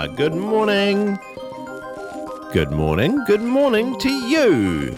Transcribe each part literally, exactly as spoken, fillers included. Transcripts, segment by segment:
Good morning. Good morning. Good morning to you.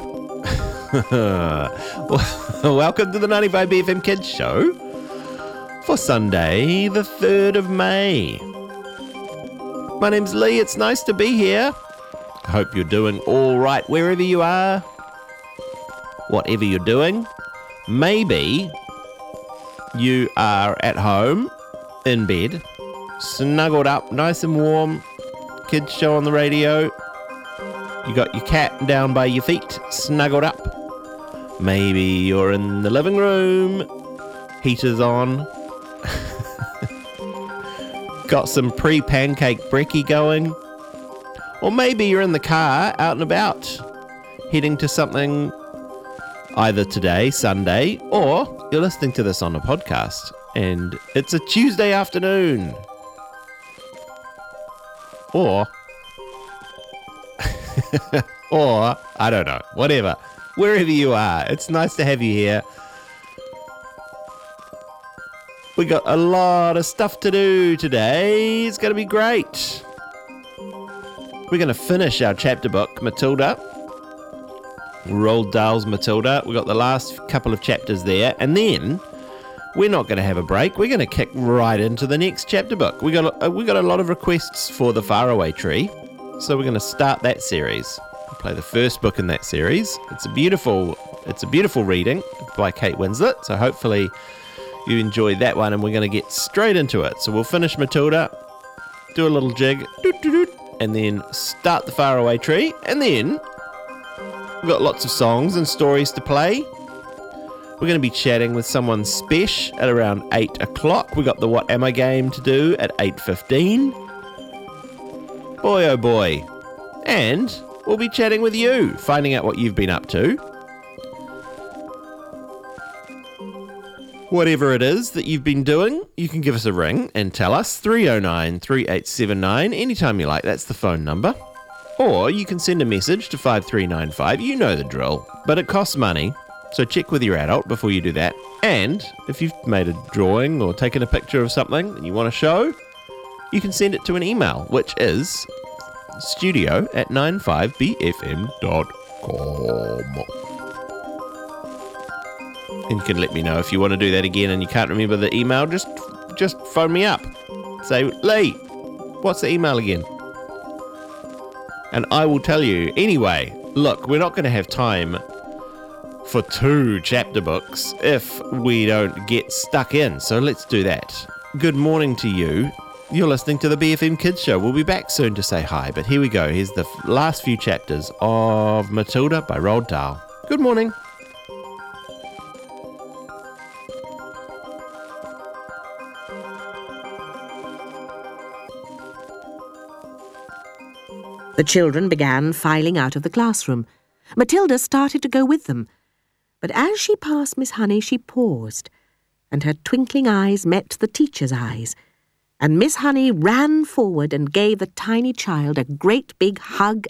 Welcome to the ninety-five B F M Kids Show for Sunday, the third of May. My name's Lee. It's nice to be here. I hope you're doing all right wherever you are. Whatever you're doing. Maybe you are at home, in bed, snuggled up, nice and warm, kids show on the radio. You got your cat down by your feet, snuggled up. Maybe you're in the living room, heater's on. Got some pre-pancake brekkie going. Or maybe you're in the car, out and about, heading to something either today, Sunday, or you're listening to this on a podcast, and it's a Tuesday afternoon. Or, or, I don't know, whatever. Wherever you are, it's nice to have you here. We got a lot of stuff to do today. It's going to be great. We're going to finish our chapter book, Matilda. Roald Dahl's Matilda. We've got the last couple of chapters there, and then we're not going to have a break. We're going to kick right into the next chapter book. We got a, we got a lot of requests for the Faraway Tree, so we're going to start that series. We'll play the first book in that series. It's a beautiful, it's a beautiful reading by Kate Winslet. So hopefully you enjoyed that one, and we're going to get straight into it. So we'll finish Matilda, do a little jig, and then start the Faraway Tree, and then we've got lots of songs and stories to play. We're going to be chatting with someone special at around eight o'clock. We've got the What Am I game to do at eight fifteen. Boy, oh boy. And we'll be chatting with you, finding out what you've been up to. Whatever it is that you've been doing, you can give us a ring and tell us. three oh nine, three eight seven nine, anytime you like. That's the phone number. Or you can send a message to five three nine five. You know the drill, but it costs money. So check with your adult before you do that. And if you've made a drawing or taken a picture of something and you want to show, you can send it to an email, which is studio at ninety-five b f m dot com. And you can let me know if you want to do that again and you can't remember the email. Just, just phone me up. Say, Lee, what's the email again? And I will tell you. Anyway, look, we're not going to have time for two chapter books if we don't get stuck in. So let's do that. Good morning to you. You're listening to the B F M Kids Show. We'll be back soon to say hi, but here we go. Here's the last few chapters of Matilda by Roald Dahl. Good morning. The children began filing out of the classroom. Matilda started to go with them. But as she passed Miss Honey, she paused, and her twinkling eyes met the teacher's eyes. And Miss Honey ran forward and gave the tiny child a great big hug